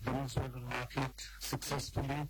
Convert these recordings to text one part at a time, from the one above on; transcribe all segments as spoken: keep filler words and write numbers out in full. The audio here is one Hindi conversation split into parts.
Venezuela market successfully.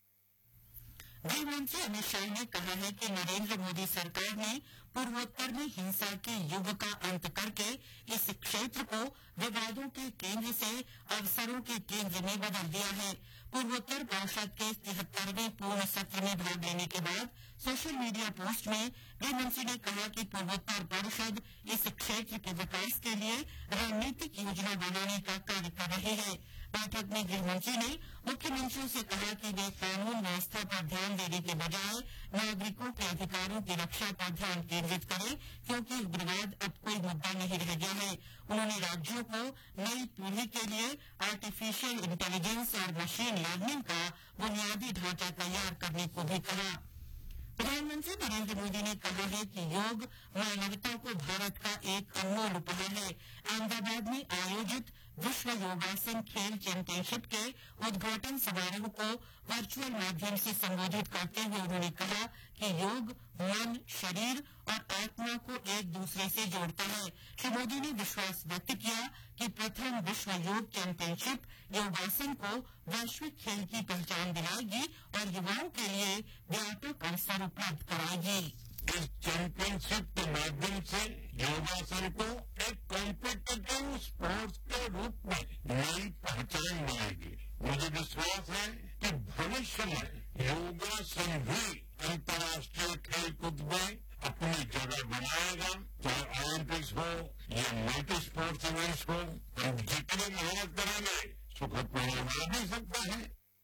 गृह मंत्री अमित शाह ने कहा है कि नरेंद्र मोदी सरकार ने पूर्वोत्तर में हिंसा के युग का अंत करके इस क्षेत्र को विवादों के केंद्र से अवसरों के केंद्र में बदल दिया है। पूर्वोत्तर परिषद के तिहत्तरवें पूर्ण सत्र में भाग लेने के बाद सोशल मीडिया पोस्ट में गृहमंत्री ने कहा कि पूर्वोत्तर परिषद इस क्षेत्र के विकास के लिए रणनीतिक योजना बनाने का कार्य कर रही है। बैठक में गृहमंत्री ने मुख्यमंत्रियों से कहा कि वे कानून व्यवस्था पर ध्यान देने के बजाय नागरिकों के अधिकारों की रक्षा पर ध्यान केंद्रित करें, क्योंकि उग्रवाद अब कोई मुद्दा नहीं रह गया है। उन्होंने राज्यों को नई पीढ़ी के लिए आर्टिफिशियल इंटेलिजेंस और मशीन लर्निंग का बुनियादी ढांचा तैयार करने को भी कहा। प्रधानमंत्री नरेंद्र मोदी ने कहा है कि योग मानवता को भारत का एक अनमोल उपहार है। अहमदाबाद में आयोजित विश्व योगासन खेल चैंपियनशिप के उद्घाटन समारोह को वर्चुअल माध्यम से संबोधित करते हुए उन्होंने कहा कि योग मन, शरीर और आत्मा को एक दूसरे से जोड़ता है। श्री मोदी ने विश्वास व्यक्त किया कि प्रथम विश्व योग चैंपियनशिप योगासन को वैश्विक खेल की पहचान दिलाएगी और युवाओं के लिए व्यापक अवसर उपलब्ध कराएगी। इस चैंपियनशिप के माध्यम से योगासन को एक कॉम्पिटिटिव स्पोर्ट्स के रूप में नई पहचान मिलेगी। मुझे विश्वास है कि भविष्य में योगासन भी अंतर्राष्ट्रीय खेलकूद में अपनी जगह बनाएगा। चाहे ओलंपिक्स हो या मल्टी स्पोर्ट्स इवेंट्स हो, हम जितनी मेहनत करेंगे सुखद परिणाम आ भी सकता है।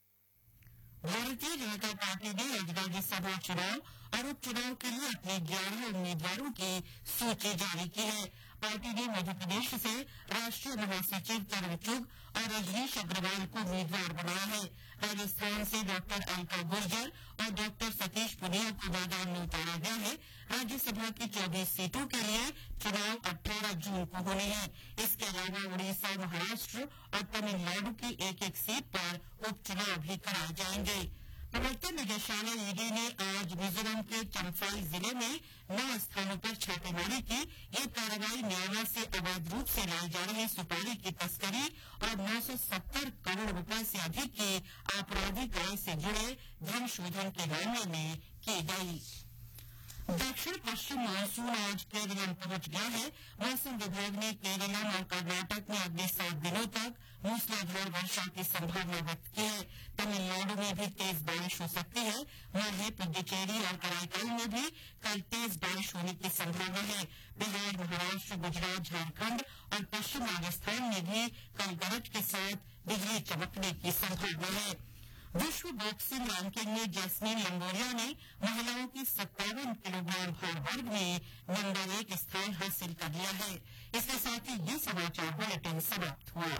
भारतीय जनता पार्टी ने आज राज्यसभा चुनाव और उपचुनाव के लिए अपने ग्यारह उम्मीदवारों की सूची जारी की है। पार्टी ने मध्य प्रदेश से राष्ट्रीय महासचिव तरुण चुग और रजनीश अग्रवाल को उम्मीदवार बनाया है। राजस्थान से डॉक्टर अलका गुर्जर और डॉक्टर सतीश पुनिया को मैदान में उतारा गया है। राज्यसभा की चौबीस सीटों के लिए चुनाव अठारह जून को होने हैं। इसके अलावा उड़ीसा, महाराष्ट्र और तमिलनाडु की एक एक सीट पर उपचुनाव भी कराए जाएंगे। प्रवर्तन निदेशालय ईडी ने आज मिजोरम के चम्फाई जिले में नौ स्थानों पर छापेमारी की। ये कार्रवाई म्यांमार से अवैध रूप से लाई जा रही सुपारी की तस्करी और नौ सौ सत्तर करोड़ रुपए से अधिक की आपराधिक आय से जुड़े धन शोधन के मामले में की गई। दक्षिण पश्चिम मानसून आज केरल पहुंच गया है। मौसम विभाग ने केरल और कर्नाटक में अगले सात दिनों तक मूसलाधार वर्षा की संभावना व्यक्त की है। तमिलनाडु में भी तेज बारिश हो सकती है। माहे, पुडुचेरी और कराईकल में भी कल तेज बारिश होने की संभावना है। बिहार, महाराष्ट्र, गुजरात, झारखंड और पश्चिम राजस्थान में भी कल गरज के साथ बिजली चमकने की संभावना है। विश्व बॉक्सिंग रैंकिंग में जैस्मीन लंगोरिया ने महिलाओं की सत्तावन किलोग्राम भार वर्ग में नंबर एक स्थान हासिल कर लिया है। इसके साथ ही ये समाचार बुलेटिन समाप्त हुआ।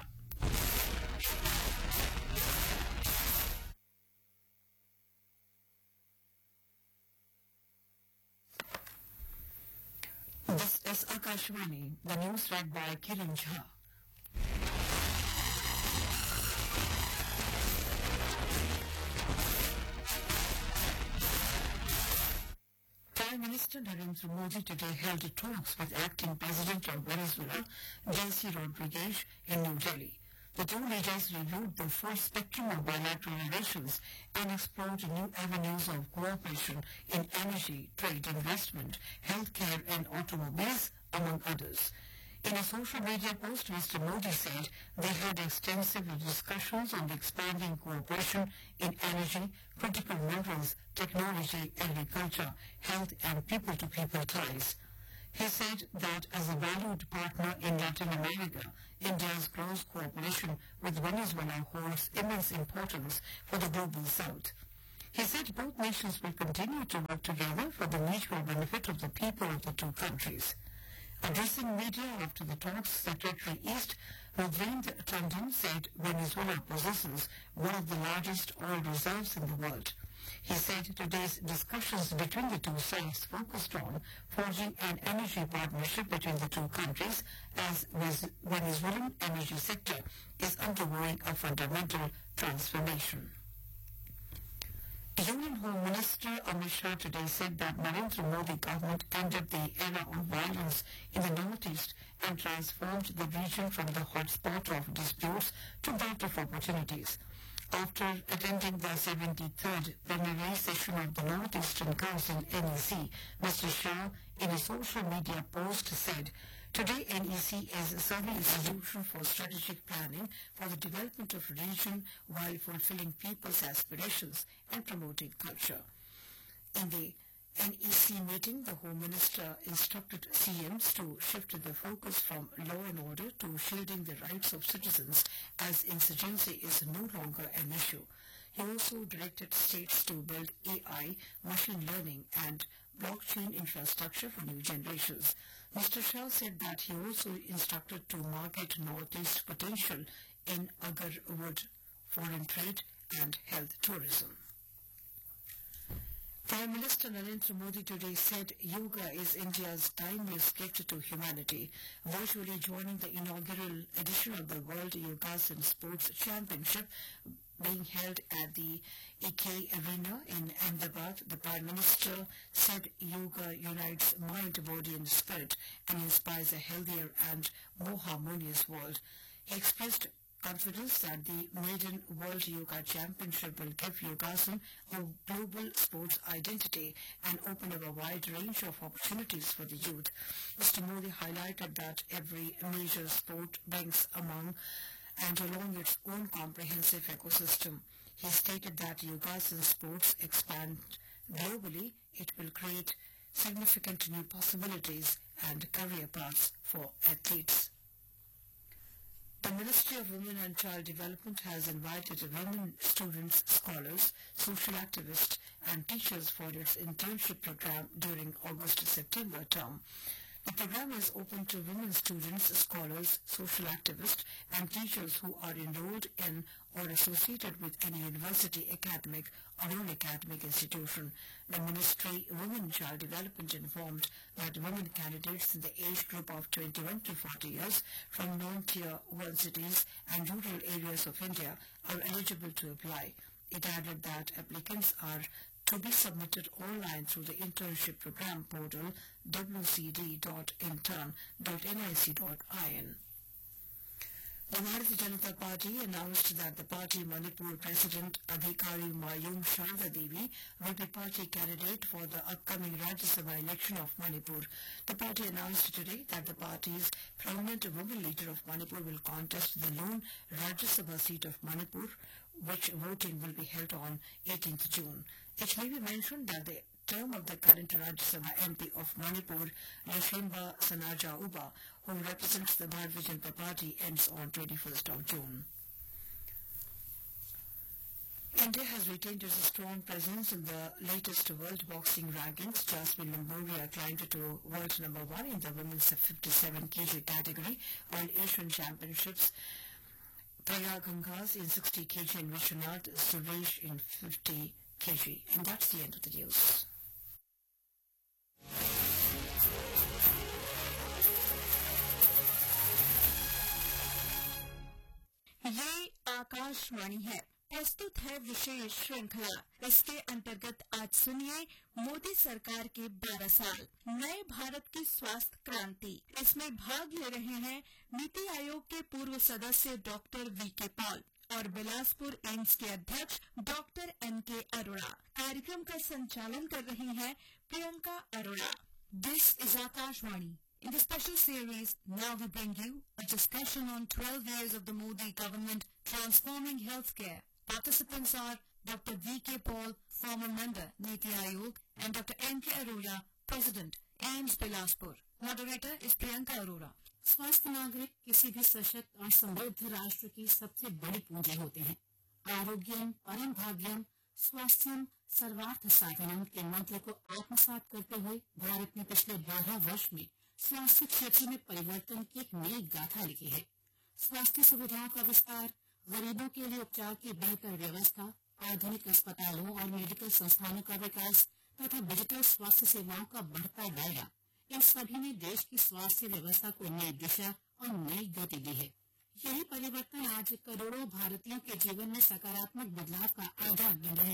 This is Akashvani, the news read by Kiran Jha. Prime Minister Narendra Modi today held talks with acting President of Venezuela, Delcy Rodriguez, in New Delhi. The two leaders reviewed the full spectrum of bilateral relations and explored new avenues of cooperation in energy, trade, investment, healthcare and automobiles, among others. In a social media post, Mister Modi said they had extensive discussions on the expanding cooperation in energy, critical minerals, technology, agriculture, health and people-to-people ties. He said that as a valued partner in Latin America, India's close cooperation with Venezuela holds immense importance for the global south. He said both nations will continue to work together for the mutual benefit of the people of the two countries. Addressing media after the talks, Secretary East Ravindra Tandon said Venezuela possesses one of the largest oil reserves in the world. He said today's discussions between the two sides focused on forging an energy partnership between the two countries as Venezuelan energy sector is undergoing a fundamental transformation. Union Home Minister Amit Shah today said that Narendra Modi government ended the era of violence in the northeast and transformed the region from the hotspot of disputes to that of opportunities. After attending the seventy-third plenary session of the Northeastern Council N E C, Mister Shah, in a social media post, said, "Today N E C is serving as a solution for strategic planning for the development of region while fulfilling people's aspirations and promoting culture." In the N E C meeting, the Home Minister instructed C Ms to shift the focus from law and order to shielding the rights of citizens as insurgency is no longer an issue. He also directed states to build A I, machine learning and blockchain infrastructure for new generations. Mister Shah said that he also instructed to market Northeast potential in agar wood, foreign trade and health tourism. Prime Minister Narendra Modi today said yoga is India's timeless gift to humanity, virtually joining the inaugural edition of the World Yogasan Sports Championship being held at the E K Arena in Ahmedabad. The Prime Minister said yoga unites mind, body and spirit and inspires a healthier and more harmonious world. He expressed confidence that the maiden World Yoga Championship will give Yogasan a global sports identity and open up a wide range of opportunities for the youth. Mister Modi highlighted that every major sport brings among and along its own comprehensive ecosystem. He stated that Yogasan sports expand globally. It will create significant new possibilities and career paths for athletes. The Ministry of Women and Child Development has invited women students, scholars, social activists and teachers for its internship program during August-September term. The program is open to women students, scholars, social activists and teachers who are enrolled in or associated with any university, academic or non-academic institution. The Ministry of Women and Child Development informed that women candidates in the age group of twenty-one to forty years from non-tier one cities and rural areas of India are eligible to apply. It added that applicants are to be submitted online through the internship program portal w c d dot intern dot nic dot in. The Bharatiya Janata Party announced that the party Manipur President Adhikari Mayum Sharda Devi will be party candidate for the upcoming Rajya Sabha election of Manipur. The party announced today that the party's prominent woman leader of Manipur will contest the lone Rajya Sabha seat of Manipur, which voting will be held on eighteenth June. It may be mentioned that the term of the current Rajya Sabha M P of Manipur, Lashenba Sanaja Uba, who represents the Bharatiya Janata Party, ends on twenty-first of June. India has retained its strong presence in the latest World Boxing rankings. Jasmine Lamboria climbed to world number one in the women's fifty-seven kilogram category, while Asian Championships Priya Gangas in sixty kilogram and Vishwanath Suresh in fifty kilogram. And that's the end of the news. ये आकाशवाणी है। प्रस्तुत है विशेष श्रृंखला। इसके अंतर्गत आज सुनिए मोदी सरकार के बारह साल नए भारत की स्वास्थ्य क्रांति। इसमें भाग ले रहे हैं नीति आयोग के पूर्व सदस्य डॉक्टर वी के पॉल और बिलासपुर एम्स के अध्यक्ष डॉक्टर एन के अरोड़ा। कार्यक्रम का संचालन कर रही हैं Priyanka Arora. This is Akashvani. In the special series, now we bring you a discussion on twelve years of the Modi government transforming healthcare. Participants are Doctor V K Paul, former member, Niti Aayog, and Doctor N K Arora, President, AIIMS Bilaspur. Moderator इस प्रियंका अरोड़ा। स्वस्थ नागरिक किसी भी सशक्त और समृद्ध राष्ट्र की सबसे बड़ी पूंजी होते हैं। आरोग्यम परम भाग्यम स्वास्थ्यम सर्वार्थ साधनम के मंत्र को आत्मसात करते हुए भारत ने पिछले बारह वर्ष में स्वास्थ्य क्षेत्र में परिवर्तन की एक नई गाथा लिखी है। स्वास्थ्य सुविधाओं का विस्तार, गरीबों के लिए उपचार की बेहतर व्यवस्था, आधुनिक अस्पतालों और मेडिकल संस्थानों का विकास तथा डिजिटल स्वास्थ्य सेवाओं का बढ़ता दायरा, इन सभी ने देश की स्वास्थ्य व्यवस्था को नई दिशा और नई गति दी है। यही परिवर्तन आज करोड़ों भारतीयों के जीवन में सकारात्मक बदलाव का आधार बन रहे हैं।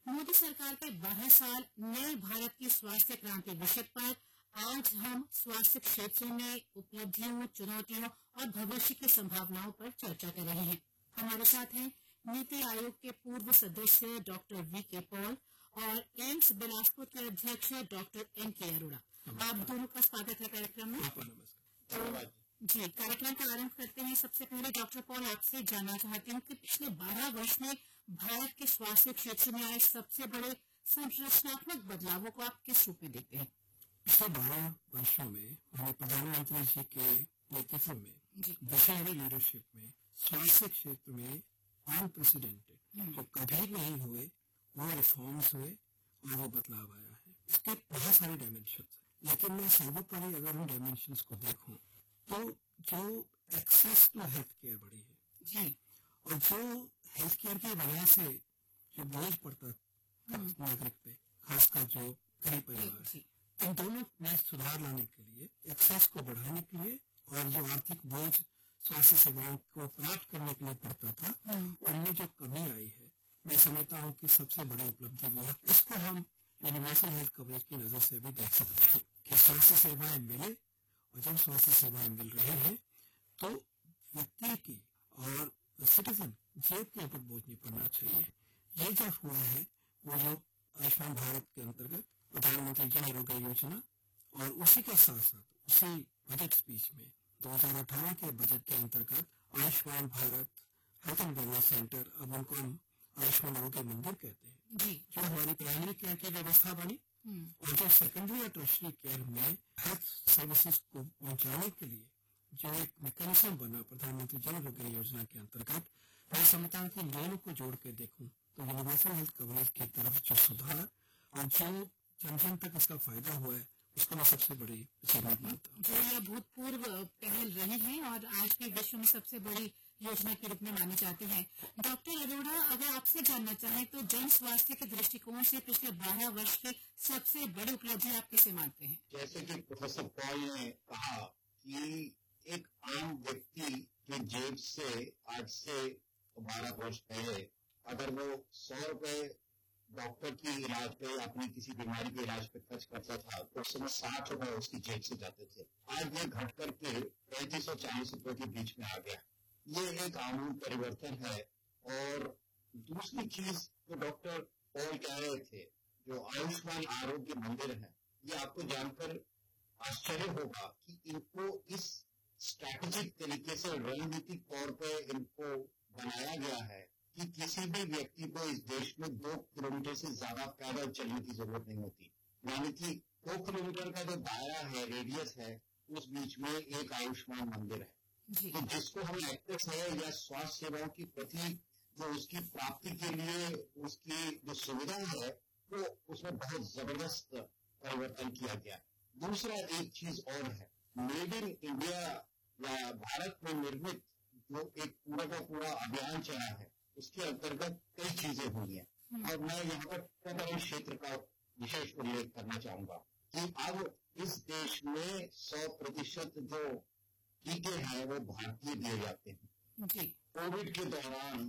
मोदी सरकार के बारह साल नए भारत की स्वास्थ्य क्रांति विषय पर आज हम स्वास्थ्य क्षेत्र में उपलब्धियों, चुनौतियों और भविष्य की संभावनाओं पर चर्चा कर रहे हैं। हमारे साथ हैं नीति आयोग के पूर्व सदस्य डॉक्टर वी के पॉल और एम्स बिलासपुर के अध्यक्ष डॉक्टर एन के अरोड़ा। आप दोनों का स्वागत है कार्यक्रम में। नमस्कार। जी, कार्यक्रम का आरंभ करते हैं। सबसे पहले डॉक्टर पॉल, आपसे जानना चाहती हूँ कि पिछले बारह वर्ष में भारत के स्वास्थ्य क्षेत्र में आए सबसे बड़े संरचनात्मक बदलावों को आप किस रूप में देखते हैं? पिछले बारह वर्षों में हमारे प्रधानमंत्री जी के नेतृत्व में, विशेष लीडरशिप में, स्वास्थ्य क्षेत्र में अनप्रेसिडेंटेड जो कभी नहीं हुए वो रिफॉर्म्स हुए और वो बदलाव आया है। इसके बहुत सारे डायमेंशन है, लेकिन मैं सर्वोपरि अगर उन डायमेंशंस को देखूं तो जो एक्सेस टू हेल्थ केयर बढ़ी है जी, और जो हेल्थ केयर की वजह से जो बोझ पड़ता नागरिक पे, खासकर जो गरीब परिवार है, इन दोनों में सुधार लाने के लिए, एक्सेस को बढ़ाने के लिए और जो आर्थिक बोझ स्वास्थ्य सेवाओं को प्राप्त करने के लिए पड़ता था, उनमें जो कमी आई है, मैं समझता हूँ कि सबसे बड़ी उपलब्धि वो है। इसको हम यूनिवर्सल हेल्थ कवरेज की नजर से भी देख सकते हैं कि स्वास्थ्य सेवाएं मिले, और जब स्वास्थ्य सेवाएं मिल रही हैं तो व्यक्ति की और सिटीजन जेब के ऊपर बोझ नहीं पड़ना चाहिए। ये जो हुआ है वो जो आयुष्मान भारत के अंतर्गत प्रधानमंत्री जन आरोग्य योजना और उसी के साथ साथ उसी बजट स्पीच में दो हज़ार अठारह के बजट के अंतर्गत Ayushman Bharat health and wellness centre, अब उनको हम आयुष्मान आरोग्य मंदिर कहते हैं जी, जो हमारी प्राइमरी केयर की व्यवस्था बनी और जो सेकेंडरी और टर्शरी केयर में हेल्थ सर्विसेज को पहुंचाने के लिए जो एक मैकेनिज्म बना प्रधानमंत्री जन आरोग्य योजना के अंतर्गत, मैं समझता हूँ कि दोनों को जोड़ के देखूं तो यूनिवर्सल हेल्थ कवरेज की तरफ जो सुधार और जो जन जन तक इसका फायदा हुआ है, उसको मैं सबसे बड़ी अचीवमेंट मानता हूँ। जो यह भूतपूर्व पहल रही है और आज भी विश्व में सबसे बड़ी योजना के रूप में मानी जाती है। डॉक्टर अरोड़ा, अगर आपसे जानना चाहें तो जन स्वास्थ्य के दृष्टिकोण से पिछले बारह वर्ष की सबसे बड़ी उपलब्धि आप किसे मानते हैं? जैसे कि प्रोफेसर पॉल ने कहा कि एक आम व्यक्ति के जेब से आज से बारह वर्ष पहले अगर वो सौ रुपए डॉक्टर की इलाज पे, अपनी किसी बीमारी के इलाज पे खर्च करता था तो उस समय साठ रुपए उसकी जेब से जाते थे। आज ये घट करके पैंतीस और चालीस रुपए के बीच में आ गया। ये एक आमूल परिवर्तन है। और दूसरी चीज जो डॉक्टर पॉल कह रहे थे, जो आयुष्मान आरोग्य मंदिर है, ये आपको जानकर आश्चर्य होगा कि इनको इस स्ट्रैटेजिक तरीके से रणनीतिक तौर पे इनको बनाया गया है कि किसी भी व्यक्ति को इस देश में दो किलोमीटर से ज्यादा पैदल चलने की जरूरत नहीं होती। यानी कि दो किलोमीटर का जो दायरा है, रेडियस है, उस बीच में एक आयुष्मान मंदिर है। तो जिसको हम एक्सेस है या स्वास्थ्य सेवाओं की प्रति जो उसकी प्राप्ति के लिए उसकी जो सुविधा है, वो उसमें बहुत जबरदस्त परिवर्तन किया गया। दूसरा एक चीज और है, मेड इन इंडिया या भारत में निर्मित जो एक पूरा का पूरा अभियान चला है, उसके अंतर्गत कई चीजें हुई हैं। और मैं यहाँ पर टीकाकरण क्षेत्र का विशेष उल्लेख करना चाहूंगा कि अब इस देश में सौ प्रतिशत जो टीके हैं वो भारतीय दिए जाते हैं। कोविड के दौरान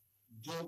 जो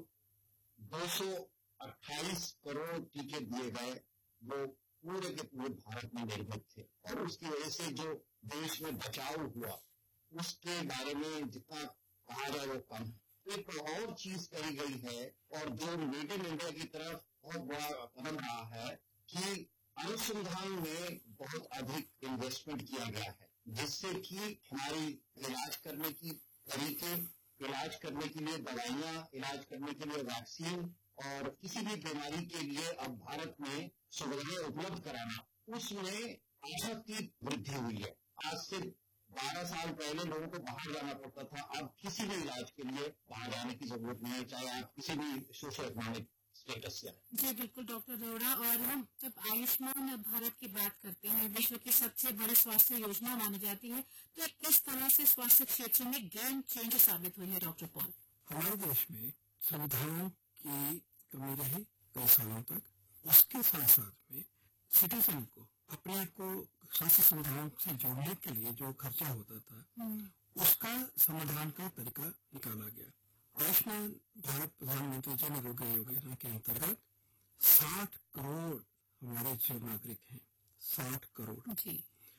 दो सौ अट्ठाईस करोड़ टीके दिए गए वो पूरे के पूरे भारत में निर्मित थे, और उसकी वजह से जो देश में बचाव हुआ उसके बारे में जितना कहा जाए वो कम है। एक और चीज कही गई है और जो मेड इन इंडिया की तरफ बहुत बड़ा कदम रहा है कि अनुसंधान में बहुत अधिक इन्वेस्टमेंट किया गया है, जिससे कि हमारी इलाज करने की तरीके, इलाज करने के लिए दवाइयाँ, इलाज करने के लिए वैक्सीन और किसी भी बीमारी के लिए अब भारत में सुविधाएं उपलब्ध कराना, उसमें आशा की वृद्धि हुई है। आज से बारह साल पहले लोगों को बाहर जाना पड़ता था, अब किसी भी इलाज के लिए बाहर जाने की जरूरत नहीं है, चाहे आप किसी भी सोशल इकोनॉमिक स्टेटस से आए। जी बिल्कुल डॉक्टर अरोड़ा, और हम जब आयुष्मान भारत की बात करते हैं, विश्व की सबसे बड़ी स्वास्थ्य योजना मानी जाती है, तो किस तरह से स्वास्थ्य क्षेत्र में गेम चेंज साबित हुई है डॉक्टर पॉल? हमारे देश में सुविधाओं की कमी रही कई सालों तक, उसके साथ साथ में सिटीजन को अपने को स्वास्थ्य सुविधाओं से जोड़ने के लिए जो खर्चा होता था उसका समाधान का तरीका निकाला गया। आयुष्मान भारत प्रधानमंत्री जन आरोग्य योजना के अंतर्गत साठ करोड़ हमारे जो नागरिक हैं, साठ करोड़ जी,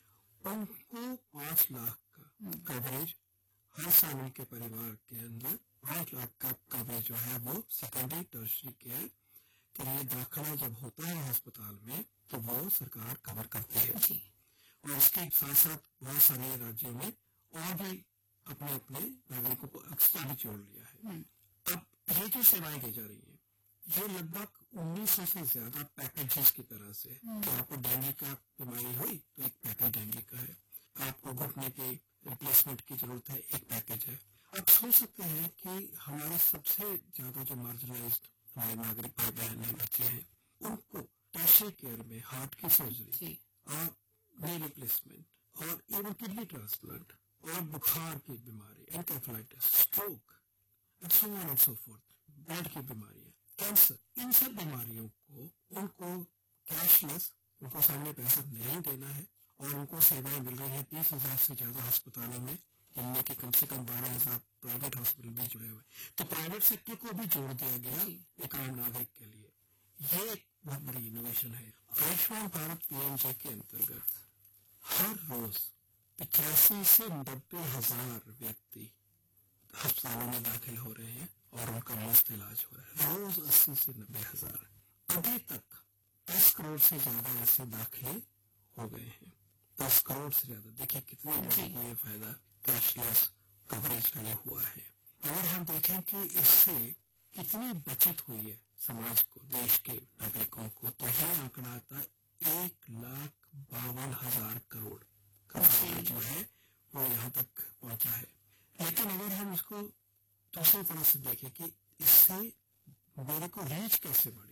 उनको पांच लाख का कवरेज हर साल उनके परिवार के अंदर पांच लाख का कवरेज जो है वो सेकेंडरी टर्शरी केयर के लिए दाखिला जब होता है अस्पताल में तो वो सरकार कवर करती है जी, और इसके साथ साथ बहुत सारे राज्यों में और भी अपने अपने नागरिकों को एक्स्ट्रा भी जोड़ लिया है। अब ये जो सेवाएं दी जा रही है ये लगभग उन्नीस सौ से ज्यादा पैकेजेस की तरह से कि आपको डेंगू का बीमारी हुई तो एक पैकेज डेंगू का है, आपको घुटने के रिप्लेसमेंट की जरूरत है, एक पैकेज है। आप सोच सकते हैं कि हमारे सबसे ज्यादा जो मार्जिनलाइज्ड हमारे नागरिक भाई बहन हैं, बच्चे हैं, उनको टर्शियरी केयर में हार्ट की सर्जरी और नी रिप्लेसमेंट और इवन किडनी ट्रांसप्लांट और बुखार की बीमारी, एन्केफेलाइटिस, stroke and so on and so fourth, blood की बीमारियां, कैंसर, इन सब बीमारियों को उनको कैशलेस, उनको सामने पैसा नहीं देना है और उनको सेवाएं मिल रही है तीस हजार से ज्यादा अस्पतालों में, जिनमें के कम से कम बारह हजार प्राइवेट हॉस्पिटल भी जुड़े हुए। तो प्राइवेट सेक्टर को भी जोड़ दिया गया एक आम नागरिक के लिए। ये एक बहुत बड़ी इनोवेशन है। आयुष्मान भारत पीएमजे के अंतर्गत हर रोज पिचासी से नब्बे हजार व्यक्ति अस्पतालों में दाखिल हो रहे हैं और उनका मुफ्त इलाज हो रहा है, रोज अस्सी से नब्बे हजार। अभी तक दस करोड़ से ज्यादा ऐसे दाखिले हो गए हैं, दस करोड़ से ज्यादा। देखिए कितने लोगों को ये फायदा कैशलेस कवरेज का ये हुआ है। अगर हम देखें कि इससे कितनी बचत हुई है समाज को, देश के नागरिकों को, तो यह आंकड़ा आता एक लाख बावन हजार करोड़ का जो है वो यहाँ तक पहुंचा है। लेकिन अगर हम इसको दूसरी तरह से देखें कि इससे मेरे को रीच कैसे बढ़ी,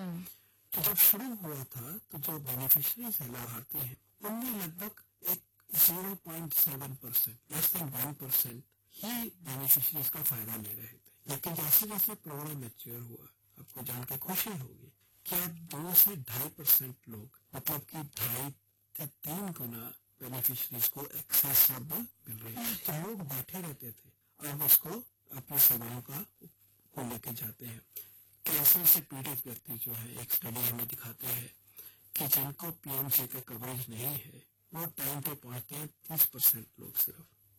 तो जब शुरू हुआ था तो जो बेनिफिशियरीज है, लाभार्थी हैं, उनमें लगभग एक zero point seven percent, less than one percent ही बेनिफिशियरीज का फायदा ले रहे थे। लेकिन जैसे जैसे प्रोग्राम मैच्योर हुआ, आपको जानकर खुशी होगी कि अब दो से ढाई परसेंट लोग, मतलब कि ढाई से तीन गुना बेनिफिशियरीज को एक्सेस अब मिल रही है। तो लोग बैठे रहते थे, अब उसको अपनी सेवाओं का को लेके जाते हैं। कैंसर से पीड़ित व्यक्ति जो है, एक स्टडी हमें दिखाते हैं कि जिनको पीएमजे का कवरेज नहीं है वो टाइम पे पहुंचते हैं तीस परसेंट लोग सिर्फ,